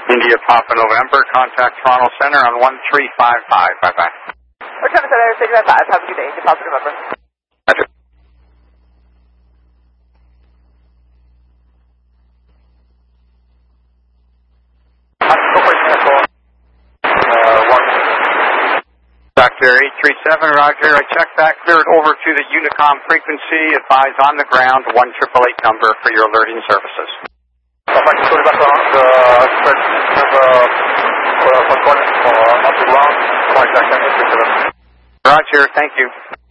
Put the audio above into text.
India Papa November, contact Toronto Center on 1355. Bye-bye. Toronto Center, 695. Have a good day. India Papa November. That's it. Dr. 837, Roger. I checked that, cleared over to the Unicom frequency. Advise on the ground, 1888 number for your alerting services. Roger, thank you.